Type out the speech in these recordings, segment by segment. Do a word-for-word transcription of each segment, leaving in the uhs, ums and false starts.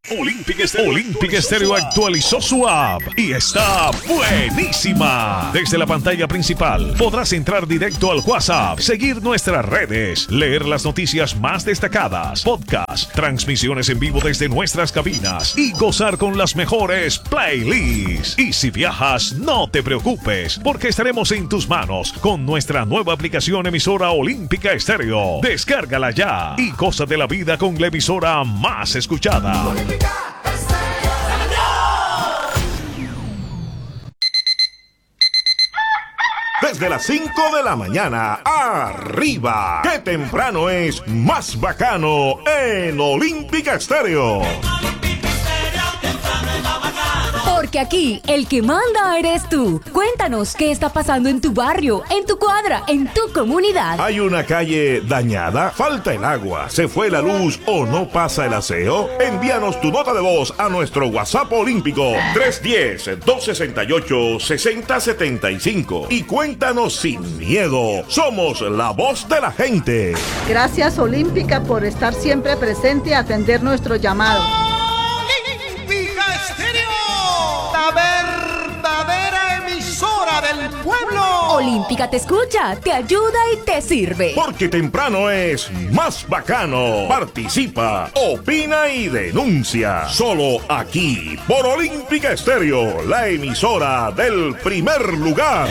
Olympic Stereo, Olympic Stereo actualizó su app y está buenísima. Desde la pantalla principal podrás entrar directo al WhatsApp, seguir nuestras redes, leer las noticias más destacadas, podcast, transmisiones en vivo desde nuestras cabinas y gozar con las mejores playlists. Y si viajas, no te preocupes, porque estaremos en tus manos con nuestra nueva aplicación emisora Olímpica Estéreo. Descárgala ya y goza de la vida con la emisora más escuchada. Desde las cinco de la mañana, arriba. ¡Qué temprano es más bacano en Olímpica Estéreo! Porque aquí el que manda eres tú. Cuéntanos qué está pasando en tu barrio, en tu cuadra, en tu comunidad. ¿Hay una calle dañada? ¿Falta el agua? ¿Se fue la luz o no pasa el aseo? Envíanos tu nota de voz a nuestro WhatsApp olímpico tres uno cero, dos seis ocho, seis cero siete cinco y cuéntanos sin miedo. Somos la voz de la gente. Gracias Olímpica por estar siempre presente y atender nuestro llamado. Verdadera emisora del pueblo. Olímpica te escucha, te ayuda y te sirve. Porque temprano es más bacano. Participa, opina y denuncia. Solo aquí, por Olímpica Estéreo, la emisora del primer lugar.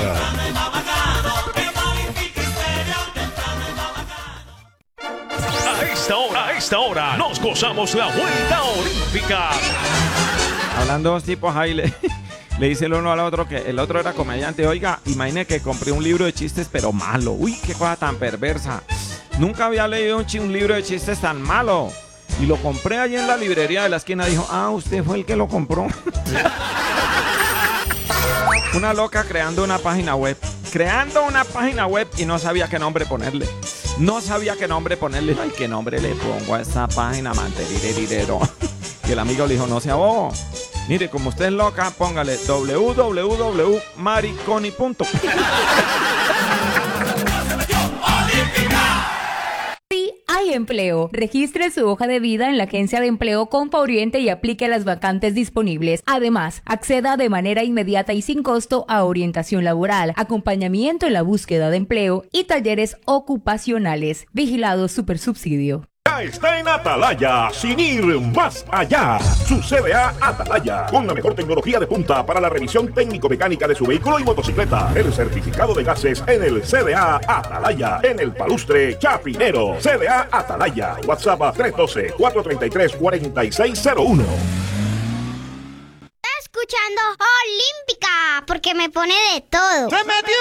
A esta hora, a esta hora, nos gozamos la vuelta olímpica. Hablando dos tipos ahí, le, le dice el uno al otro que el otro era comediante. Oiga, imagine que compré un libro de chistes, pero malo. Uy, qué cosa tan perversa. Nunca había leído un, un libro de chistes tan malo. Y lo compré allí en la librería de la esquina. Dijo, ah, usted fue el que lo compró. Una loca creando una página web. Creando una página web y no sabía qué nombre ponerle. No sabía qué nombre ponerle. Ay, qué nombre le pongo a esta página, manterirero. Y el amigo le dijo, no sea bobo. Mire, como usted es loca, póngale w w w punto mariconi punto com. Sí, hay empleo. Registre su hoja de vida en la agencia de empleo Compa Oriente y aplique las vacantes disponibles. Además, acceda de manera inmediata y sin costo a orientación laboral, acompañamiento en la búsqueda de empleo y talleres ocupacionales. Vigilado Supersubsidio. Ya está en Atalaya, sin ir más allá. Su C D A Atalaya, con la mejor tecnología de punta para la revisión técnico-mecánica de su vehículo y motocicleta. El certificado de gases en el C D A Atalaya, en el Palustre Chapinero. C D A Atalaya, WhatsApp tres uno dos, cuatro tres tres, cuatro seis cero uno. Está escuchando Olímpica, porque me pone de todo. ¡Se metió!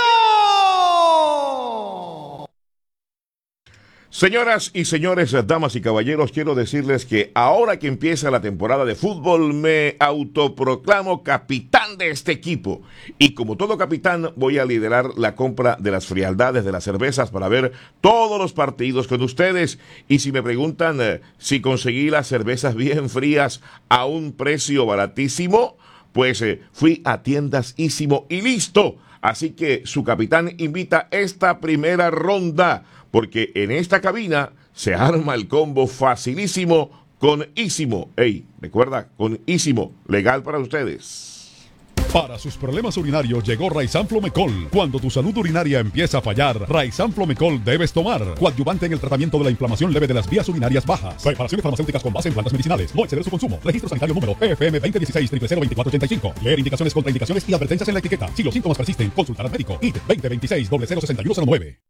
Señoras y señores, damas y caballeros, quiero decirles que ahora que empieza la temporada de fútbol me autoproclamo capitán de este equipo. Y como todo capitán voy a liderar la compra de las frialdades de las cervezas para ver todos los partidos con ustedes. Y si me preguntan eh, si conseguí las cervezas bien frías a un precio baratísimo, pues eh, fui a Tiendas Ísimo y listo. Así que su capitán invita esta primera ronda, porque en esta cabina se arma el combo facilísimo con Ísimo. Ey, recuerda, con Ísimo, legal para ustedes. Para sus problemas urinarios llegó Raizan Flomecol. Cuando tu salud urinaria empieza a fallar, Raizan Flomecol debes tomar. Coadyuvante en el tratamiento de la inflamación leve de las vías urinarias bajas. Preparaciones farmacéuticas con base en plantas medicinales. No exceder su consumo. Registro sanitario número P F M veinte dieciséis, cero cero veinticuatro ochenta y cinco. Leer indicaciones, contraindicaciones y advertencias en la etiqueta. Si los síntomas persisten, consultar al médico. I D veinte veintiséis, cero cero seis uno cero nueve.